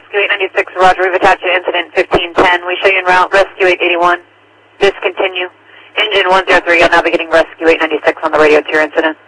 Rescue 896, Roger. We've attached to incident 1510. We show you en route, Rescue 881. Discontinue. Engine 103, you'll now be getting Rescue 896 on the radio to your incident.